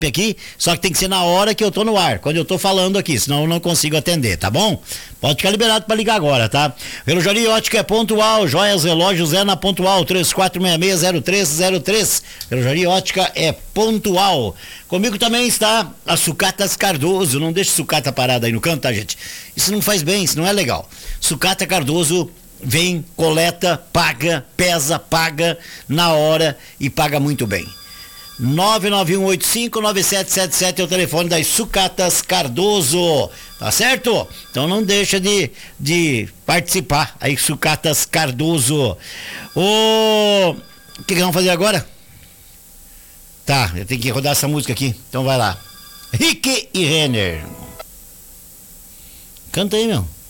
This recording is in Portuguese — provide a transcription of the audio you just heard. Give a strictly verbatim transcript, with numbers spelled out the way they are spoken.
aqui, só que tem que ser na hora que eu tô no ar, quando eu tô falando aqui, senão eu não consigo atender, tá bom? Pode ficar liberado para ligar agora, tá? Relojaria Ótica é pontual, joias, relógios é na Pontual, três quatro seis seis, zero três zero três. Relojaria Ótica é pontual. Comigo também está a Sucatas Cardoso, não deixe sucata parada aí no canto, tá, gente? Isso não faz bem, isso não é legal. Sucata Cardoso vem, coleta, paga, pesa, paga na hora e paga muito bem. nove nove um oito cinco nove sete sete sete é o telefone das Sucatas Cardoso, tá certo? Então não deixa de, de participar aí, Sucatas Cardoso. O que, que vamos fazer agora? Tá, eu tenho que rodar essa música aqui, então vai lá. Rick e Renner. Canta aí, meu.